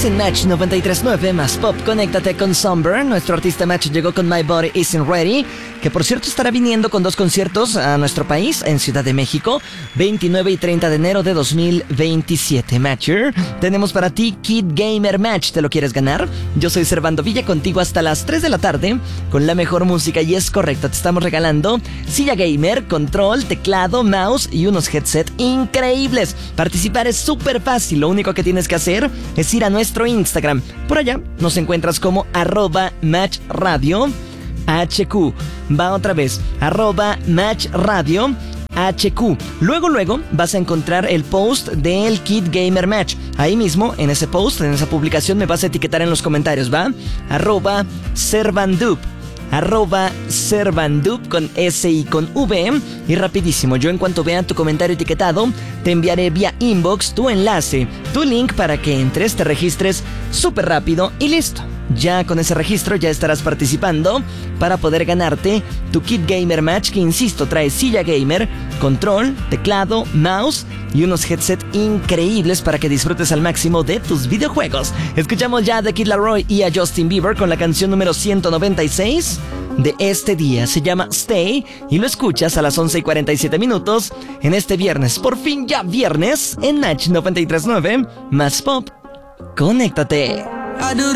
en Match 93.9 más Pop. Conéctate con Sunburn. Nuestro artista Match llegó con My Body Isn't Ready, que por cierto estará viniendo con 2 conciertos a nuestro país en Ciudad de México, 29 y 30 de enero de 2027. Matcher, tenemos para ti Kid Gamer Match. ¿Te lo quieres ganar? Yo soy Servando Villa, contigo hasta las 3 de la tarde con la mejor música, y es correcto, te estamos regalando silla gamer, control, teclado, mouse y unos headset increíbles. Participar es súper fácil, lo único que tienes que hacer es ir a nuestro Instagram. Por allá nos encuentras como @matchradio HQ. Va otra vez, @matchradio HQ. Luego vas a encontrar el post del Kid Gamer Match. Ahí mismo, en ese post, en esa publicación, me vas a etiquetar en los comentarios, ¿va? @Servandup. @Servandup con S y con V. Y rapidísimo, yo en cuanto vea tu comentario etiquetado, te enviaré vía inbox tu enlace, tu link para que entres, te registres súper rápido y listo. Ya con ese registro ya estarás participando para poder ganarte tu Kid Gamer Match, que insisto, trae silla gamer, control, teclado, mouse y unos headset increíbles para que disfrutes al máximo de tus videojuegos. Escuchamos ya a The Kid Laroi y a Justin Bieber con la canción número 196 de este día. Se llama Stay y lo escuchas a las 11:47 en este viernes. Por fin ya viernes en Match 93.9 más Pop. Conéctate.